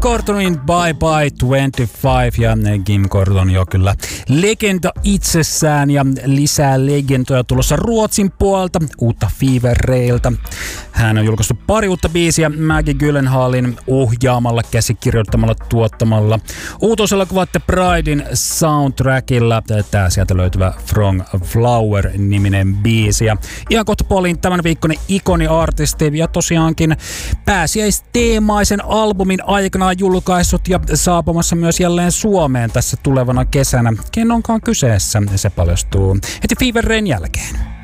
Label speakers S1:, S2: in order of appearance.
S1: Gordonin Bye Bye 25 ja Kim Gordon jo kyllä legenda itsessään ja lisää legendoja tulossa Ruotsin puolelta uutta Fever Railta. Hän on julkaissut pari uutta biisiä Maggie Gyllenhaalin ohjaamalla, käsikirjoittamalla, tuottamalla uutuuselokuva The Bridein soundtrackilla. Tää sieltä löytyvä From Flower-niminen biisi. Ja ihan kohta puoliin tämän viikkoinen ikoni-artisti ja tosiaankin pääsiäisteemaisen albumin aikanaan julkaissut ja saapumassa myös jälleen Suomeen tässä tulevana kesänä. Ken onkaan kyseessä? Se paljastuu heti Fever Rain jälkeen.